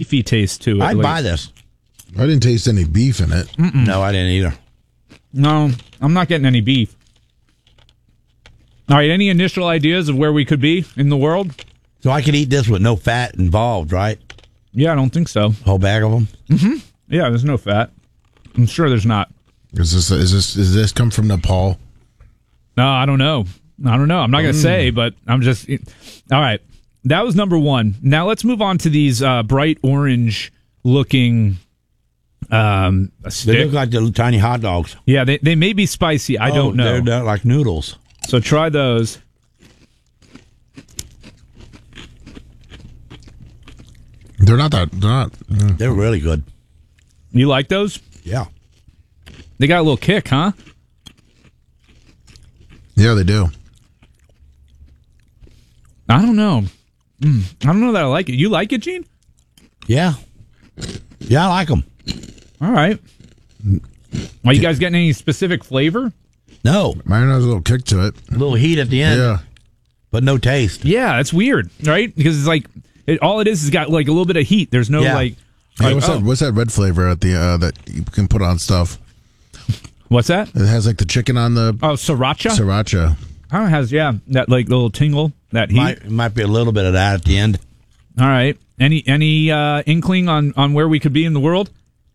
beefy taste to it. I'd buy this. I didn't taste any beef in it. No, I didn't either. No, I'm not getting any beef. All right, any initial ideas of where we could be in the world? So I could eat this with no fat involved, right? Yeah, I don't think so. Whole bag of them. Yeah, there's no fat. I'm sure there's not. Does this come from Nepal? No, I don't know. I'm not going to say, but I'm just... All right, that was number one. Now let's move on to these bright orange-looking They stick. look like the tiny hot dogs. Yeah, they may be spicy. I don't know. They're like noodles. So try those. They're not. They're really good. You like those? Yeah. They got a little kick, huh? Yeah, they do. I don't know. I don't know that I like it. You like it, Gene? Yeah. Yeah, I like them. All right. Are you guys getting any specific flavor? No. Mine has a little kick to it. A little heat at the end, Yeah. but no taste. Yeah, that's weird, right? Because it's like all it is got like a little bit of heat. There's no Yeah. like. Hey, what's that red flavor at the that you can put on stuff? What's that? It has like the chicken on the Oh, sriracha. sriracha. Oh, it has that like little tingle, that heat. Might be a little bit of that at the end. All right. Any inkling on where we could be in the world?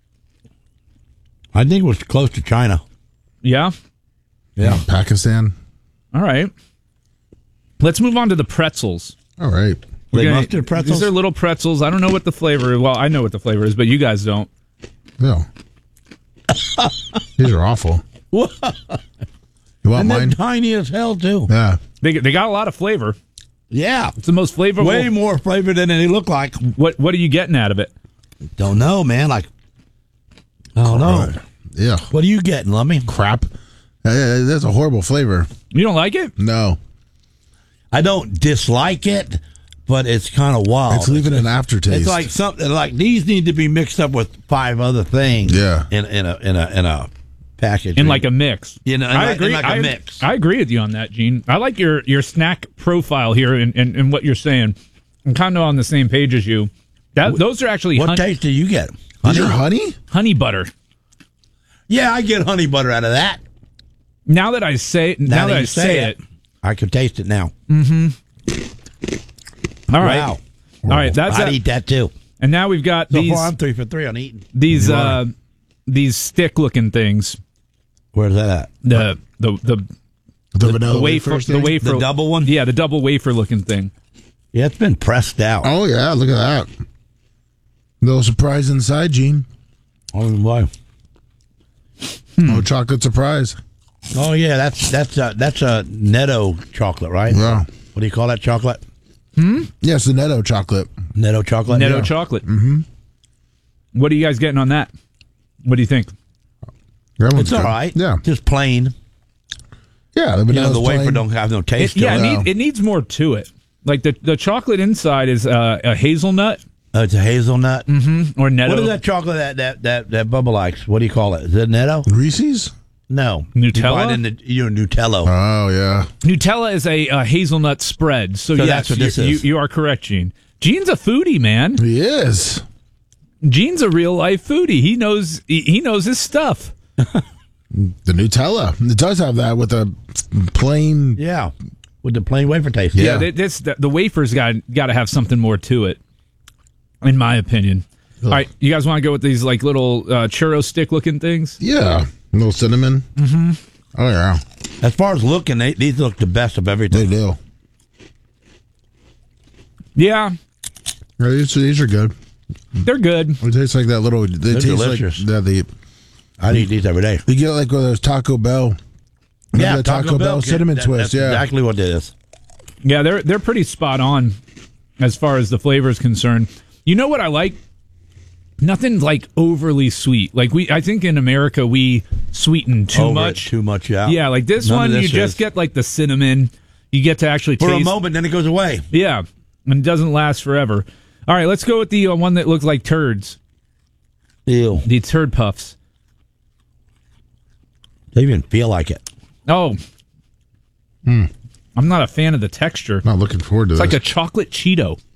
I think it was close to China. Yeah. Yeah. Pakistan. All right. Let's move on to the pretzels. All right. They mustard pretzels? These are little pretzels. I don't know what the flavor is. Well, I know what the flavor is, but you guys don't. No. These are awful. You want And they're mine? tiny as hell, too. Yeah. They got a lot of flavor. Yeah. It's the most flavorful. Way more flavor than they look like. What are you getting out of it? Don't know, man. I don't know. Yeah. What are you getting, Lummy? Crap. That's a horrible flavor. You don't like it? No. I don't dislike it, but it's kind of wild. It's leaving an aftertaste. It's like something like these need to be mixed up with 5 other things. Yeah. In a package. In like a mix. I agree. Like a mix. I agree with you on that, Gene. I like your snack profile here and what you're saying. I'm kind of on the same page as you. Those are actually What taste do you get? These are honey? honey butter. Yeah, I get honey butter out of that. Now that I say it. I can taste it now. All right. Wow. All right, that's I'd it. eat that too. And now we've got So these far, I'm 3 for 3 on eating. these stick looking things. Where's that at? The vanilla wafer, wafers the thing? wafer, The double one? Yeah, the double wafer looking thing. Yeah, it's been pressed out. Oh, yeah. Look at that. Little surprise inside, Gene. Oh, why? Oh, chocolate surprise. Oh, yeah, that's a Netto chocolate, right? Yeah. What do you call that chocolate? Yes, the Netto chocolate. Netto chocolate? Netto Yeah. chocolate. Mm-hmm. What are you guys getting on that? What do you think? That one's It's all good. right. Yeah. Just plain. Yeah. The You know, vanilla's the wafer plain. don't have no taste to Yeah, it. it needs more to it. Like the chocolate inside is a hazelnut It's a hazelnut. or Netto. What is that chocolate that Bubba likes? What do you call it? Is it Netto? Reese's? No. Nutella? You buy it in Nutello. Oh, yeah. Nutella is a hazelnut spread. So yes, that's what this is. You are correct, Gene. Gene's a foodie, man. He is. Gene's a real life foodie. He knows his stuff. The Nutella. It does have that with a plain. Yeah. With the plain wafer taste. Yeah. The wafer's got to have something more to it, in my opinion. All right, you guys want to go with these like little churro stick looking things? Yeah. A little cinnamon. Mm-hmm. Oh, yeah. As far as looking, these look the best of They everything. do. Yeah, Yeah, these are good. they're good. It tastes like that little. They taste delicious. like I'd eat these every day. you get like one of those Taco Bell. Remember the Taco Bell cinnamon twist. That's Yeah. exactly what it is. Yeah, they're pretty spot on as far as the flavor is concerned. You know what I like? Nothing like overly sweet. Like I think in America we sweeten too much. Too much, yeah. Yeah, like this None one, of you this just is. get like the cinnamon. You get to actually For taste. a moment, then it goes away. Yeah, and it doesn't last forever. All right, let's go with the one that looks like turds. Ew. The turd puffs. They even feel like it. Oh. I'm not a fan of the texture. Not looking forward to It's this. like a chocolate Cheeto.